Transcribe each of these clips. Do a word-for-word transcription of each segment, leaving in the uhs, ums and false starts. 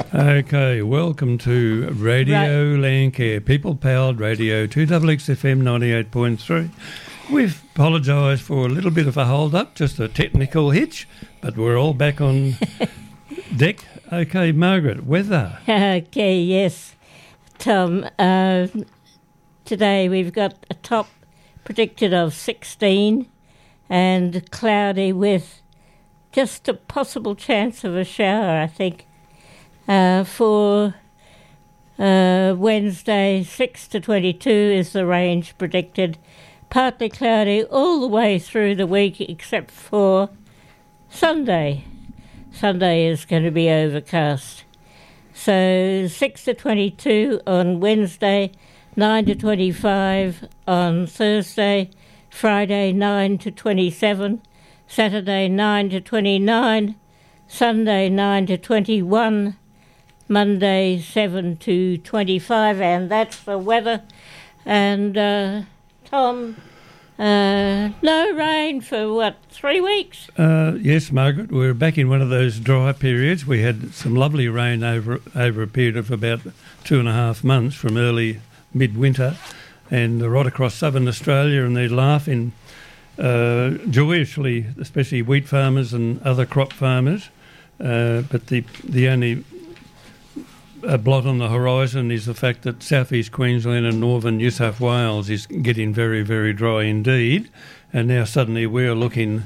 Okay, welcome to Radio right. Landcare, people-powered radio, two X X F M ninety-eight point three. We've apologised for a little bit of a hold-up, just a technical hitch, but we're all back on deck. Okay, Margaret, weather. Okay, yes, Tom. Uh, today we've got a top predicted of sixteen and cloudy with just a possible chance of a shower, I think. Uh, for uh, Wednesday, six to twenty-two is the range predicted. Partly cloudy all the way through the week except for Sunday. Sunday is going to be overcast. So six to twenty-two on Wednesday, nine to twenty-five on Thursday, Friday nine to twenty-seven, Saturday nine to twenty-nine, Sunday nine to twenty-one, Monday seven to twenty-five, and that's the weather. And uh, Tom, uh, no rain for what, three weeks? Uh, yes, Margaret, we're back in one of those dry periods. We had some lovely rain over over a period of about two and a half months from early midwinter, and right across southern Australia, and they're laughing uh, joyously, especially wheat farmers and other crop farmers. Uh, but the the only a blot on the horizon is the fact that southeast Queensland and northern New South Wales is getting very, very dry indeed, and now suddenly we're looking,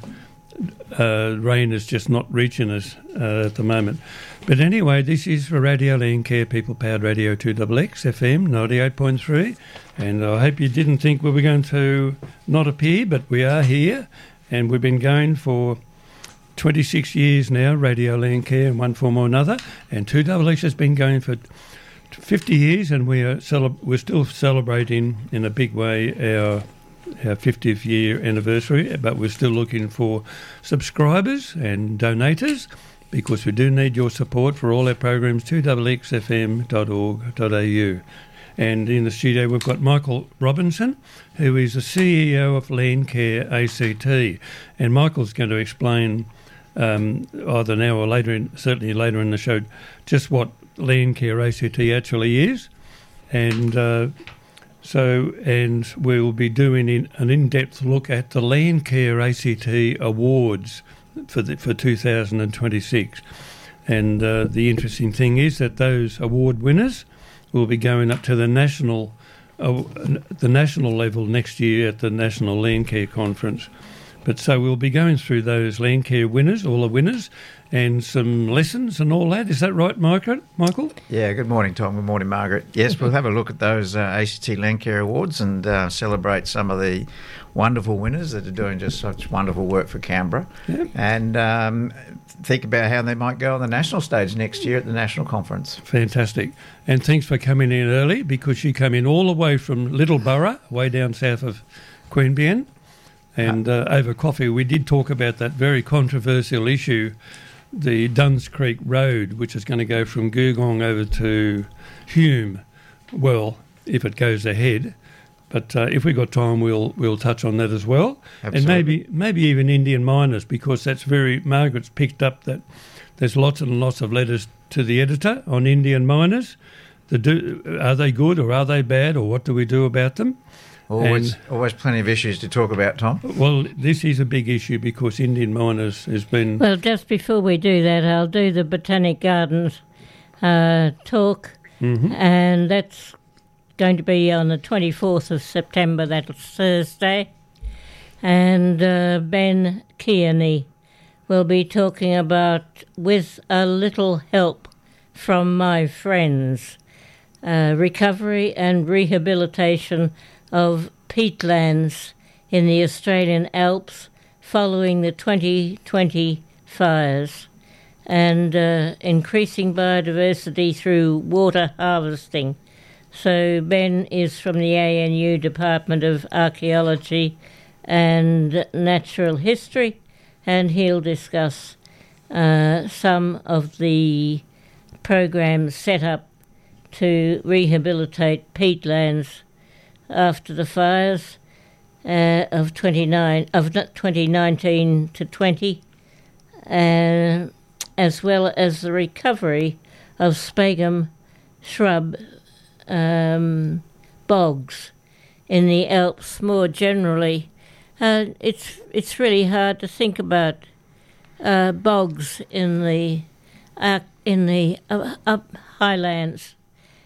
uh, rain is just not reaching us uh, at the moment. But anyway, this is for Radio Landcare, people-powered radio, two X X F M ninety-eight point three, and I hope you didn't think we were going to not appear, but we are here, and we've been going for twenty-six years now, Radio Landcare in one form or another, and two X X has been going for fifty years, and we are cele- we're still celebrating in a big way our our fiftieth year anniversary, but we're still looking for subscribers and donators, because we do need your support for all our programs, two X X F M dot org dot a u. And in the studio we've got Michael Robinson, who is the C E O of Landcare A C T, and Michael's going to explain Um, either now or later, in, certainly later in the show, just what Landcare A C T actually is, and uh, so and we'll be doing in, an in-depth look at the Landcare A C T Awards for the, for two thousand twenty-six, and uh, the interesting thing is that those award winners will be going up to the national uh, the national level next year at the National Landcare Conference. But so we'll be going through those Landcare winners, all the winners, and some lessons and all that. Is that right, Michael? Michael? Yeah, good morning, Tom. Good morning, Margaret. Yes, we'll have a look at those uh, A C T Landcare Awards and uh, celebrate some of the wonderful winners that are doing just such wonderful work for Canberra, yep. and um, think about how they might go on the national stage next year at the National Conference. Fantastic. And thanks for coming in early, because you come in all the way from Littleborough, way down south of Queanbeyan. And uh, over coffee, we did talk about that very controversial issue, the Duns Creek Road, which is going to go from Googong over to Hume. Well, if it goes ahead, but uh, if we've got time, we'll we'll touch on that as well. Absolutely. And maybe maybe even Indian miners, because that's very Margaret's picked up that there's lots and lots of letters to the editor on Indian miners. The do, are they good or are they bad, or what do we do about them? Always, and, always plenty of issues to talk about, Tom. Well, this is a big issue because Indian miners has been... Well, just before we do that, I'll do the Botanic Gardens uh, talk, mm-hmm. and that's going to be on the twenty-fourth of September, that's Thursday, and uh, Ben Kearney will be talking about With a Little Help from My Friends, uh, recovery and rehabilitation of peatlands in the Australian Alps following the twenty twenty fires, and uh, increasing biodiversity through water harvesting. So Ben is from the A N U Department of Archaeology and Natural History, and he'll discuss uh, some of the programs set up to rehabilitate peatlands after the fires uh, of twenty-nine of twenty nineteen to twenty, uh, as well as the recovery of sphagnum shrub um, bogs in the Alps more generally. Uh, it's it's really hard to think about uh, bogs in the uh, in the uh, up highlands.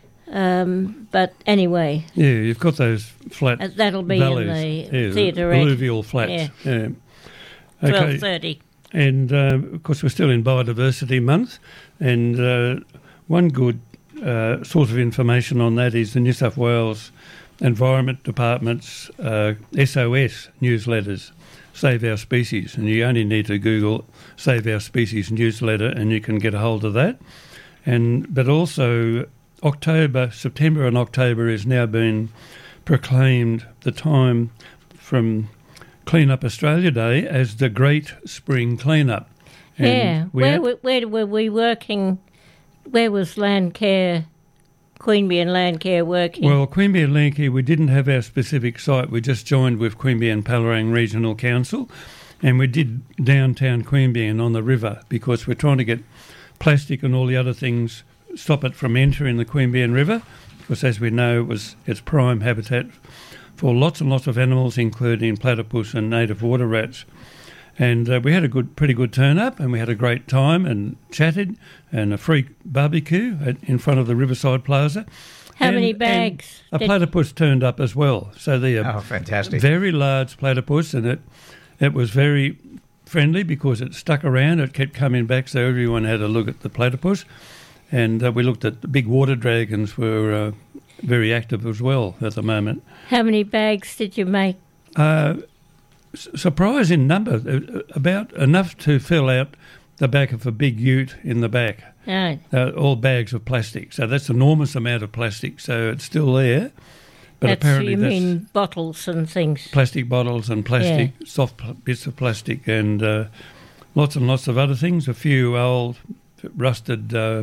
Um, but anyway, yeah, you've got those flat uh, that'll be valleys, in the yeah, theatre. alluvial flats. Yeah, yeah. twelve thirty. And uh, of course, we're still in Biodiversity Month, and uh, one good uh, source of information on that is the New South Wales Environment Department's uh, S O S newsletters, Save Our Species, and you only need to Google Save Our Species newsletter, and you can get a hold of that. And but also October, September, and October is now been proclaimed the time from Clean Up Australia Day as the Great Spring Clean-Up. And yeah, we where, had- were- where were we working? Where was Landcare, Queanbeyan and Landcare working? Well, Queanbeyan and Landcare, we didn't have our specific site. We just joined with Queanbeyan and Palorang Regional Council, and we did downtown Queanbeyan on the river because we're trying to get plastic and all the other things, stop it from entering the Queanbeyan River, because as we know, it was its prime habitat for lots and lots of animals, including platypus and native water rats. And uh, we had a good, pretty good turn up, and we had a great time and chatted, and a free barbecue at, in front of the Riverside Plaza. How And- many and bags? A did- platypus turned up as well. So the uh, Oh, fantastic. very large platypus, and it it was very friendly because it stuck around. It kept coming back, so everyone had a look at the platypus. And uh, we looked at the big water dragons were uh, very active as well at the moment. How many bags did you make? Uh, s- surprise in number, uh, about enough to fill out the back of a big ute in the back. Oh, Uh, all bags of plastic. So that's an enormous amount of plastic. So it's still there. But that's, apparently you that's mean bottles and things. plastic bottles and plastic, soft pl- bits of plastic, and uh, lots and lots of other things. A few old rusted uh,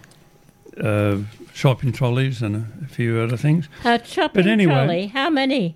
uh, shopping trolleys and a few other things. A shopping But anyway- trolley, how many?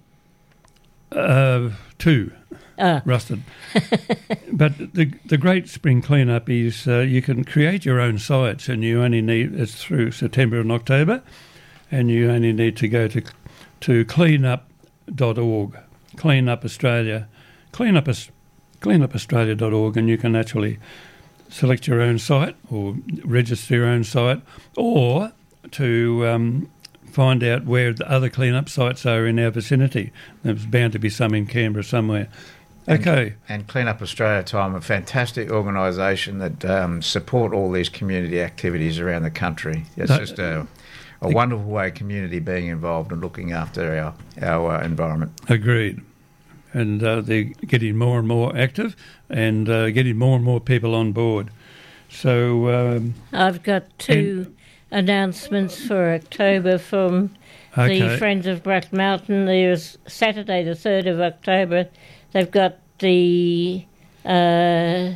Uh, two Oh, rusted. But the the great spring cleanup is uh, you can create your own sites, and you only need it's through September and October, and you only need to go to to cleanup dot org, Clean Up Australia, cleanup cleanup australia dot org, and you can actually select your own site or register your own site, or to um, find out where the other cleanup sites are in our vicinity. There's bound to be some in Canberra somewhere. Okay. And, and Clean Up Australia Time, a fantastic organisation that um, support all these community activities around the country. It's That- just a, a wonderful way of community being involved and looking after our, our uh, environment. Agreed. And uh, they're getting more and more active and uh, getting more and more people on board. So, um, I've got two announcements for October from okay. the Friends of Black Mountain. There's Saturday the third of October. They've got the uh,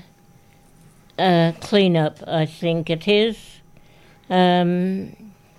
uh, clean-up, I think it is. Um,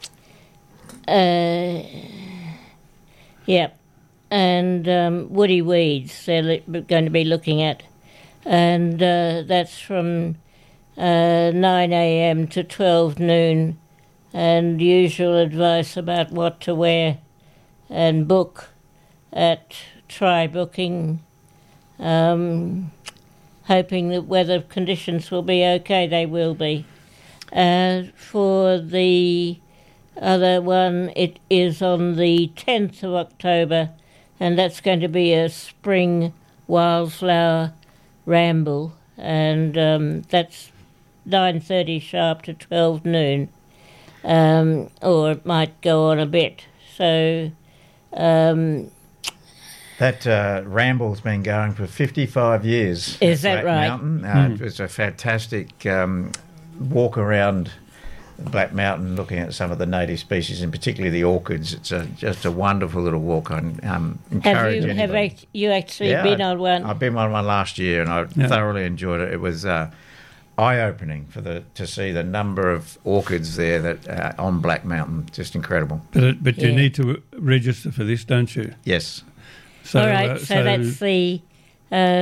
uh, yep. And um, woody weeds they're li- going to be looking at. And uh, that's from uh, nine a.m. to twelve noon, and usual advice about what to wear, and book at Try Booking, um, hoping that weather conditions will be okay. They will be. Uh, for the other one, it is on the tenth of October, and that's going to be a spring wildflower ramble, and um, that's nine thirty sharp to twelve noon, um, or it might go on a bit. So um, That uh, ramble's been going for fifty-five years. Is at that Black right? Mountain. Uh, Mm. It's a fantastic um, walk around Black Mountain, looking at some of the native species, and particularly the orchids. It's a, just a wonderful little walk. I um, encourage have you have anybody. act- you actually Yeah, been I- on one? I've been on one last year, and I Yeah. thoroughly enjoyed it. It was uh, eye-opening for the to see the number of orchids there that uh, on Black Mountain. Just incredible. But, it, but you Yeah. need to register for this, don't you? Yes. So, All right, uh, so, that's the uh,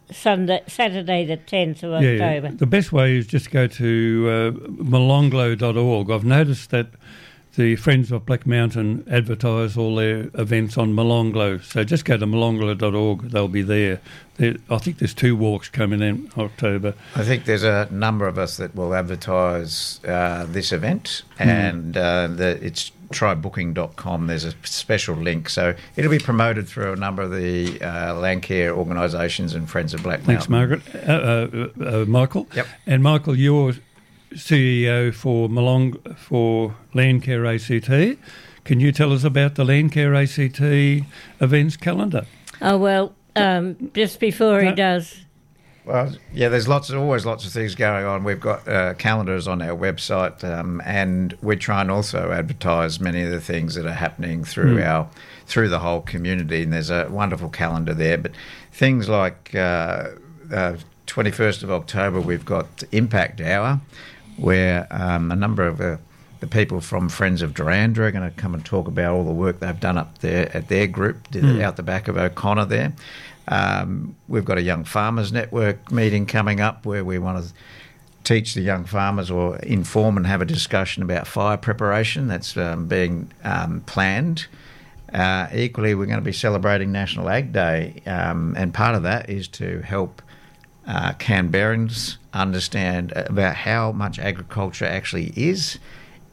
Sunday, Saturday the tenth of Yeah, October. the best way is just go to uh, molonglo dot org. I've noticed that the Friends of Black Mountain advertise all their events on Molonglo, so just go to molonglo dot org. They'll be there. there. I think there's two walks coming in October. I think there's a number of us that will advertise uh, this event, mm. and uh, the, it's try booking dot com. There's a special link, so it'll be promoted through a number of the uh, Landcare organisations and Friends of Black Mountain. Thanks, Margaret. Uh, uh, uh, Michael. Yep. And Michael, you're C E O for Molong for Landcare A C T. Can you tell us about the Landcare A C T events calendar? Oh well, um, just before No. he does. Well, yeah, there's lots of always lots of things going on. We've got uh, calendars on our website, um, and we're trying to also advertise many of the things that are happening through mm. our through the whole community. And there's a wonderful calendar there. But things like uh, uh, twenty-first of October, we've got Impact Hour, where um, a number of uh, the people from Friends of Durandra are going to come and talk about all the work they've done up there at their group mm. out the back of O'Connor there. Um, we've got a Young Farmers Network meeting coming up where we want to teach the young farmers or inform and have a discussion about fire preparation. That's um, being um, planned. Uh, equally, we're going to be celebrating National Ag Day, um, and part of that is to help uh, Canberrans understand about how much agriculture actually is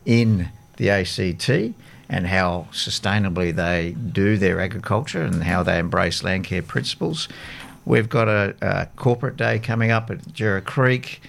in the A C T and how sustainably they do their agriculture and how they embrace Landcare principles. We've got a, a corporate day coming up at Jura Creek.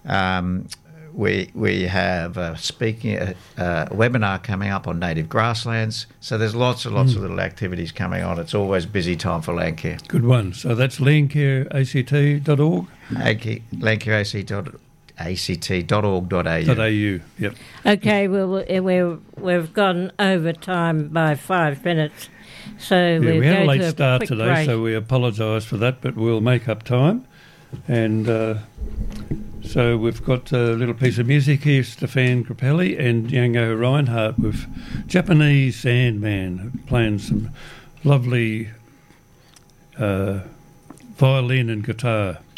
Um, we we have a speaking a, a webinar coming up on native grasslands. So there's lots and lots mm. of little activities coming on. It's always busy time for Landcare. Good one. So that's landcare A C T dot org? landcare A C T dot org. A C T dot org dot A U. Dot A U, yep. Okay, well, we're, we've gone over time by five minutes, so yeah, we'll we had go a late to a start quick today, break. so we apologise for that, but we'll make up time. And uh, so we've got a little piece of music here, Stefan Grappelli and Django Reinhardt with Japanese Sandman, playing some lovely uh, violin and guitar.